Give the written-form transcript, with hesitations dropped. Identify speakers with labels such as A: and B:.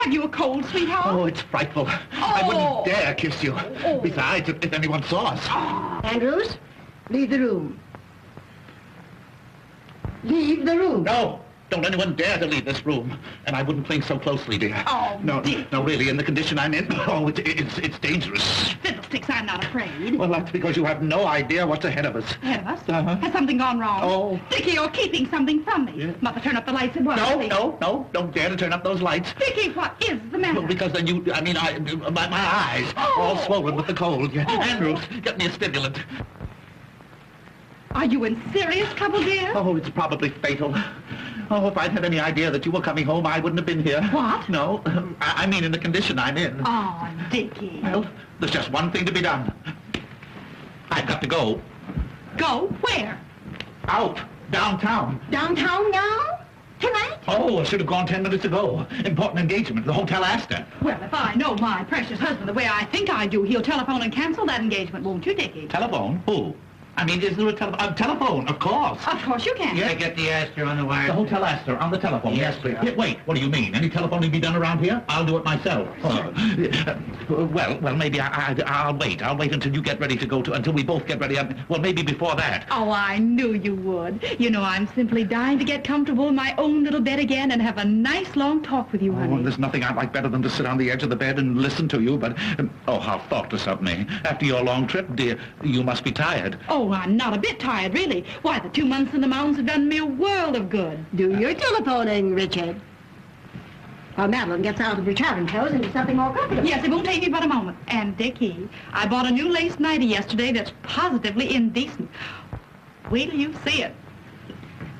A: Have you a cold, sweetheart?
B: Oh, it's frightful. I wouldn't dare kiss you. Besides, if anyone saw us.
C: Andrews, leave the room. Leave the room.
B: No. Don't anyone dare to leave this room. And I wouldn't cling so closely, dear.
A: Oh,
B: no,
A: Dick.
B: no, really, in the condition I'm in, it's dangerous.
A: Fiddlesticks, I'm not afraid.
B: Well, that's because you have no idea what's ahead of us.
A: Ahead of us?
B: Uh-huh.
A: Has something gone wrong?
B: Oh.
A: Dickie, you're keeping something from me.
B: Yeah.
A: Mother, turn up the lights at once.
B: No, don't dare to turn up those lights.
A: Dickie, what is the matter?
B: Well, because then my eyes are all swollen with the cold. Andrews, get me a stimulant.
A: Are you in serious trouble, dear?
B: Oh, it's probably fatal. Oh, if I'd had any idea that you were coming home, I wouldn't have been here.
A: What?
B: No, I mean in the condition I'm in.
A: Oh, Dickie.
B: Well, there's just one thing to be done. I've got to go.
A: Go? Where?
B: Out. Downtown.
C: Downtown now? Tonight?
B: Oh, I should have gone 10 minutes ago. Important engagement, the Hotel Astor.
A: Well, if I know my precious husband the way I think I do, he'll telephone and cancel that engagement, won't you, Dickie?
B: Telephone? Who? I mean, is there a telephone? Of course.
A: Of course you can.
B: Yeah.
D: Get the Astor on the wire.
B: The Hotel Astor on the telephone.
D: Yes,
B: please.
D: sir.
B: Wait, what do you mean? Any telephoning be done around here? I'll do it myself. Well, maybe I'll wait. I'll wait until you get ready to go to, until we both get ready. Well, maybe before that.
A: Oh, I knew you would. You know, I'm simply dying to get comfortable in my own little bed again and have a nice long talk with you,
B: Oh,
A: honey.
B: there's nothing I'd like better than to sit on the edge of the bed and listen to you, but, oh, how thoughtless of me. After your long trip, dear, you must be tired.
A: Oh, I'm not a bit tired, really. Why, the 2 months in the mountains have done me a world of good.
C: Do your telephoning, Richard. While Madeline gets out of her traveling clothes into something more comfortable.
A: Yes, it won't take me but a moment. And, Dickie, I bought a new lace nightie yesterday that's positively indecent. Wait till you see it.